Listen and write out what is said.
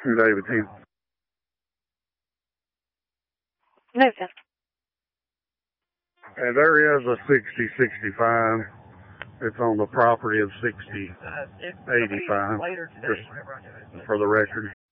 David Team. No, sir. And there is a 6065. It's on the property of 6085. Later today, just for the record.